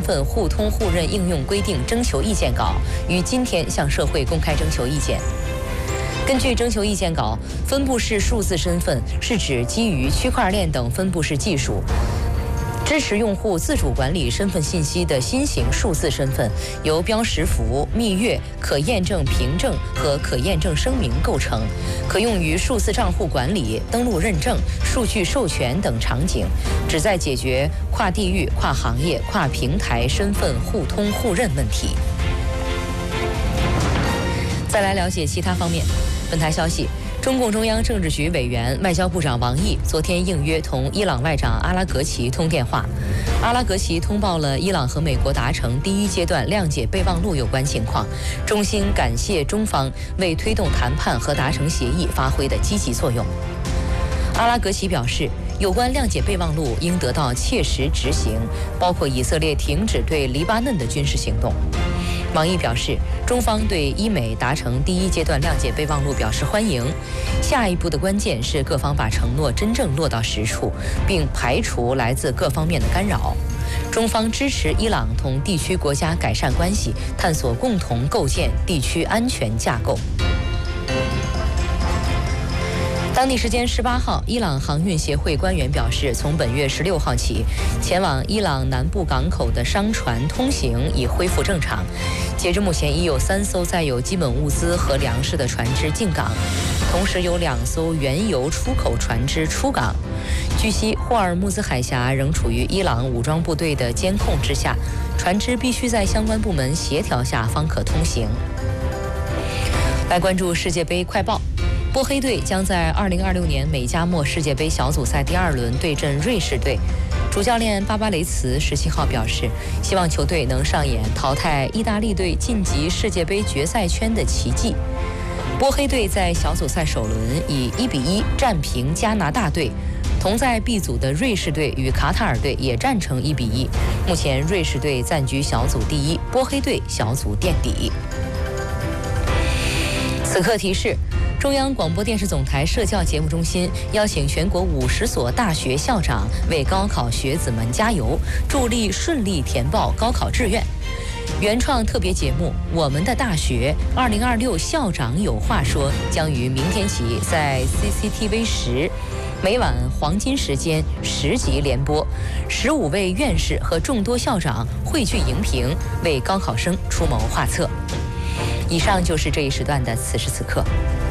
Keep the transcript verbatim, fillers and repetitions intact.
身份互通互认应用规定征求意见稿于今天向社会公开征求意见。根据征求意见稿，分布式数字身份是指基于区块链等分布式技术，支持用户自主管理身份信息的新型数字身份，由标识符、蜜月、可验证凭证和可验证声明构成，可用于数字账户管理、登录认证、数据授权等场景，旨在解决跨地域、跨行业、跨平台身份互通互认问题。再来了解其他方面。本台消息，中共中央政治局委员、外交部长王毅昨天应约同伊朗外长阿拉格齐通电话。阿拉格齐通报了伊朗和美国达成第一阶段谅解备忘录有关情况，衷心感谢中方为推动谈判和达成协议发挥的积极作用。阿拉格齐表示，有关谅解备忘录应得到切实执行，包括以色列停止对黎巴嫩的军事行动。王毅表示，中方对伊美达成第一阶段谅解备忘录表示欢迎。下一步的关键是各方把承诺真正落到实处，并排除来自各方面的干扰。中方支持伊朗同地区国家改善关系，探索共同构建地区安全架构。当地时间十八号，伊朗航运协会官员表示，从本月十六号起，前往伊朗南部港口的商船通行已恢复正常。截至目前，已有三艘载有基本物资和粮食的船只进港，同时有两艘原油出口船只出港。据悉，霍尔木兹海峡仍处于伊朗武装部队的监控之下，船只必须在相关部门协调下方可通行。来关注世界杯快报。波黑队将在二零二六年美加墨世界杯小组赛第二轮对阵瑞士队。主教练巴巴雷茨十七号表示，希望球队能上演淘汰意大利队晋级世界杯决赛圈的奇迹。波黑队在小组赛首轮以一比一战平加拿大队，同在 B 组的瑞士队与卡塔尔队也战成一比一。目前瑞士队暂居小组第一，波黑队小组垫底。此刻提示。中央广播电视总台社教节目中心邀请全国五十所大学校长为高考学子们加油，助力顺利填报高考志愿。原创特别节目《我们的大学二零二六校长有话说》将于明天起在 C C T V 十每晚黄金时间十集连播，十五位院士和众多校长汇聚荧屏，为高考生出谋划策。以上就是这一时段的此时此刻。